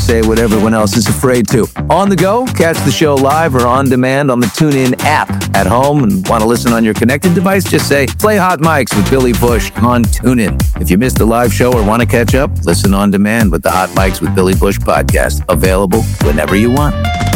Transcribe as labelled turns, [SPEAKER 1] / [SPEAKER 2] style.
[SPEAKER 1] say what everyone else is afraid to. On the go, catch the show live or on demand on the TuneIn app. At home and want to listen on your connected device, just say, play Hot Mics with Billy Bush on TuneIn. If you missed a live show or want to catch up, listen on demand with the Hot Mics with Billy Bush podcast. Available whenever you want.